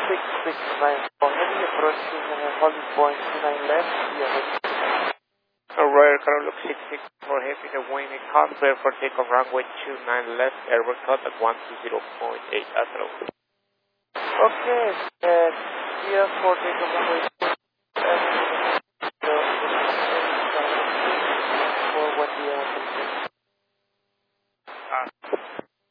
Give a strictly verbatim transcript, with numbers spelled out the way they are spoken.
six six nine four, heading approaching uh, holding point two nine left, yeah. Alright, Carlos six six four, heavy the wind in half clear for takeoff runway two nine left, airport code at one two zero point eight, Astro. Okay, uh, clear for takeoff runway